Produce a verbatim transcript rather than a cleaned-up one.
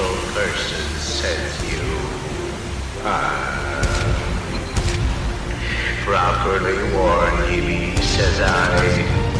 evil person sent you. Ah. Properly warned, he says I.